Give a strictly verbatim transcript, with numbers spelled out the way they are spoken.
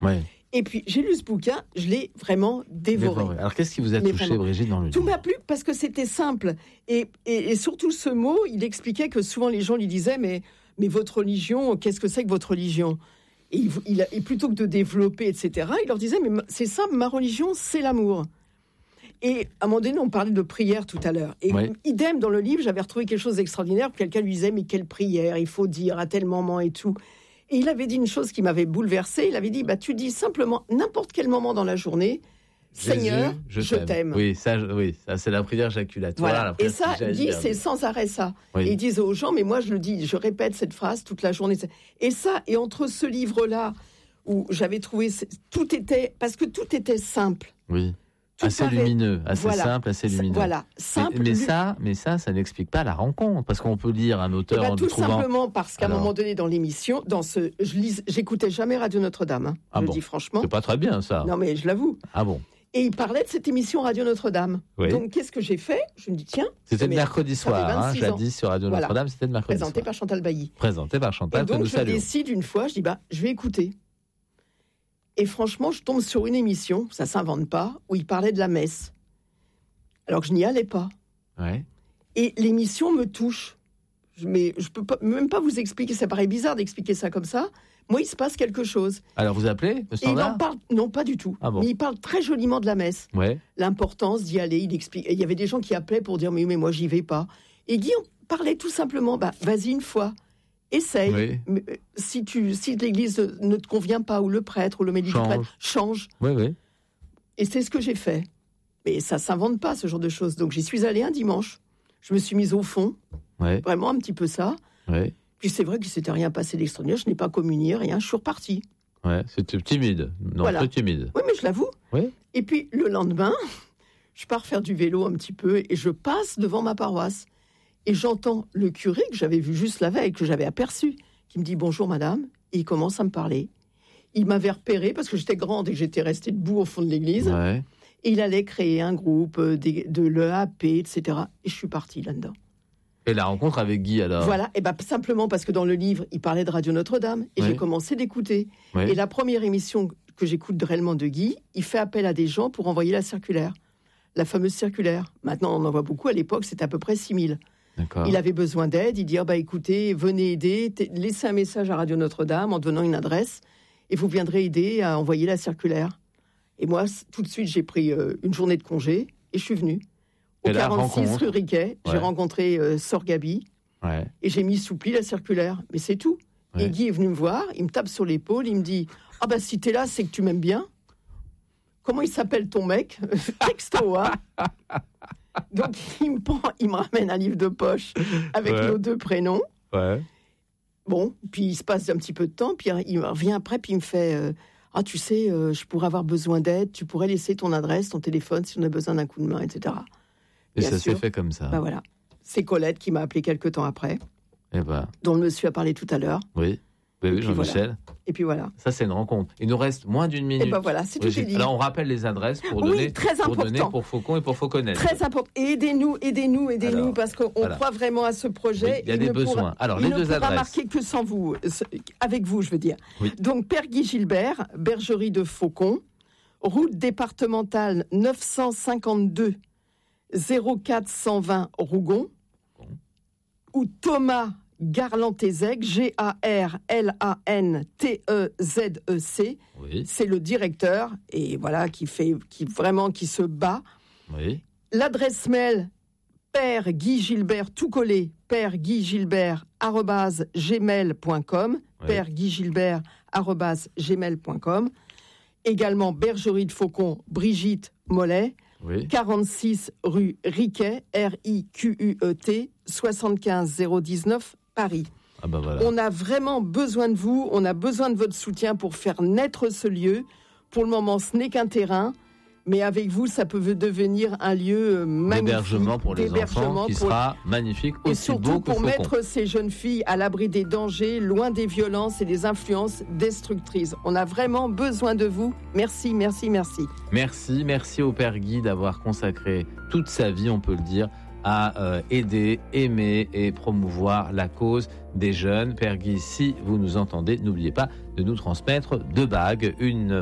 Ouais. Et puis, j'ai lu ce bouquin, je l'ai vraiment dévoré. dévoré. Alors, qu'est-ce qui vous a Mais touché, vraiment, Brigitte, dans le tout livre ? m'a plu parce que c'était simple. Et, et, et surtout, ce mot, il expliquait que souvent, les gens lui disaient, mais, mais votre religion, qu'est-ce que c'est que votre religion ? Et, il, il, et plutôt que de développer, et cetera, il leur disait, mais c'est simple, ma religion, c'est l'amour. Et à un moment donné, on parlait de prière tout à l'heure. Et ouais. idem, dans le livre, j'avais retrouvé quelque chose d'extraordinaire. Quelqu'un lui disait, mais quelle prière, il faut dire à tel moment et tout. Et il avait dit une chose qui m'avait bouleversée. Il avait dit, bah, tu dis simplement, n'importe quel moment dans la journée, Jésus, Seigneur, je, je t'aime. t'aime. Oui, ça, oui, ça c'est la prière jaculatoire. Voilà. La prière Et ça, qui dit, jette, c'est sans arrêt ça. Oui. Et ils disent aux gens, mais moi je le dis, je répète cette phrase toute la journée. Et ça, et entre ce livre-là, où j'avais trouvé, tout était, parce que tout était simple. Oui. Tout assez paraît, lumineux, assez voilà, simple, assez lumineux. Voilà, simple. Mais, mais ça, mais ça, ça n'explique pas la rencontre, parce qu'on peut lire un auteur eh ben, en tout trouvant... simplement parce qu'à Alors... un moment donné dans l'émission, dans ce, je lis, j'écoutais jamais Radio Notre-Dame. Hein, ah je bon. le dis franchement. C'est pas très bien ça. Non mais je l'avoue. Ah bon. Et il parlait de cette émission Radio Notre-Dame. Oui. Donc qu'est-ce que j'ai fait ? Je me dis tiens. C'était le mercredi soir, hein, jadis sur Radio voilà. Notre-Dame, c'était le mercredi Présenté soir. par Chantal Bailly. Présenté par Chantal. Et donc que nous je saluons. décide une fois, je dis bah je vais écouter. Et franchement, je tombe sur une émission, ça s'invente pas, où il parlait de la messe. Alors que je n'y allais pas. Ouais. Et l'émission me touche. Mais je peux pas, même pas vous expliquer, ça paraît bizarre d'expliquer ça comme ça. Moi, il se passe quelque chose. Alors vous appelez le Et standard ? il en parle, non pas du tout. Ah bon. Mais il parle très joliment de la messe. Ouais. L'importance d'y aller, il explique. Et il y avait des gens qui appelaient pour dire mais, mais moi j'y vais pas. Et Guy parlait tout simplement, bah vas-y une fois. Essaye. Oui. Mais, euh, si, tu, si l'église ne te convient pas, ou le prêtre, ou le médic du prêtre, change. Oui, oui. Et c'est ce que j'ai fait. Mais ça ne s'invente pas, ce genre de choses. Donc j'y suis allée un dimanche. Je me suis mise au fond. Ouais. Vraiment un petit peu ça. Ouais. Puis c'est vrai qu'il ne s'était rien passé d'extraordinaire. Je n'ai pas communié, rien. Je suis repartie. Ouais, c'était timide. Non, voilà. peu timide. Oui, mais je l'avoue. Oui. Et puis le lendemain, je pars faire du vélo un petit peu et je passe devant ma paroisse. Et j'entends le curé que j'avais vu juste la veille, que j'avais aperçu, qui me dit « Bonjour madame ». Et il commence à me parler. Il m'avait repéré parce que j'étais grande et que j'étais restée debout au fond de l'église. Ouais. Et il allait créer un groupe de, de l'E A P, et cetera. Et je suis partie là-dedans. Et la rencontre avec Guy, alors ? Voilà, et ben simplement parce que dans le livre, il parlait de Radio Notre-Dame. Et ouais. j'ai commencé d'écouter. Ouais. Et la première émission que j'écoute réellement de Guy, il fait appel à des gens pour envoyer la circulaire. La fameuse circulaire. Maintenant, on en voit beaucoup. À l'époque, c'était à peu près six mille. D'accord. Il avait besoin d'aide. Il dit ah bah, écoutez, venez aider. Laissez un message à Radio Notre-Dame en donnant une adresse. Et vous viendrez aider à envoyer la circulaire. Et moi, tout de suite, j'ai pris euh, une journée de congé et je suis venue. Au quarante-six rue Riquet, ouais. J'ai rencontré euh, Sœur Gabi ouais. et j'ai mis sous pli la circulaire. Mais c'est tout. Ouais. Et Guy est venu me voir, il me tape sur l'épaule, il me dit « Ah bah si t'es là, c'est que tu m'aimes bien. Comment il s'appelle ton mec ?» Texto, hein. Donc il me, prend, il me ramène un livre de poche avec ouais. nos deux prénoms. Ouais. Bon, puis il se passe un petit peu de temps, puis il revient après, puis il me fait... Euh, Ah, tu sais, euh, je pourrais avoir besoin d'aide, tu pourrais laisser ton adresse, ton téléphone si on a besoin d'un coup de main, et cetera. Et Bien ça sûr. s'est fait comme ça. Bah voilà. C'est Colette qui m'a appelé quelques temps après, et bah. dont le monsieur a parlé tout à l'heure. Oui, oui, oui Jean-Michel. Voilà. Et puis voilà. Ça, c'est une rencontre. Il nous reste moins d'une minute. Et bah voilà, c'est tout oui, dit. Alors, on rappelle les adresses pour oui, donner, très pour important. donner pour Faucon et pour Fauconnais. Très important. Et aidez-nous, aidez-nous, aidez-nous, Alors, parce qu'on voilà. croit vraiment à ce projet. Oui, il y a il des besoins. Pourra, Alors, les il deux ne pourra adresses. marquer que sans vous, avec vous, je veux dire. Oui. Donc, Père Guy Gilbert, Bergerie de Faucon, route départementale neuf cent cinquante-deux zéro quatre cent vingt Rougon, bon. Ou Thomas Garlantézec, G A R L A N T E Z E C, oui. C'est le directeur, et voilà, qui fait, qui vraiment, qui se bat. Oui. L'adresse mail, Père Guy Gilbert, tout collé, Père Guy Gilbert, arrobase gmail point com, oui. Père Guy Gilbert, arrobase gmail point com. Également, Bergerie de Faucon, Brigitte Mollet, oui. quarante-six rue Riquet, R I Q U E T, soixante-quinze zéro dix-neuf, Paris. Ah bah voilà. On a vraiment besoin de vous, on a besoin de votre soutien pour faire naître ce lieu. Pour le moment, ce n'est qu'un terrain, mais avec vous, ça peut devenir un lieu magnifique. D'hébergement pour les enfants, qui pour... sera magnifique, aussi et surtout beau que pour Faucon. Mettre ces jeunes filles à l'abri des dangers, loin des violences et des influences destructrices. On a vraiment besoin de vous. Merci, merci, merci. Merci, merci au Père Guy d'avoir consacré toute sa vie, on peut le dire, à euh, aider, aimer et promouvoir la cause des jeunes. Père Guy, si vous nous entendez, n'oubliez pas de nous transmettre deux bagues, une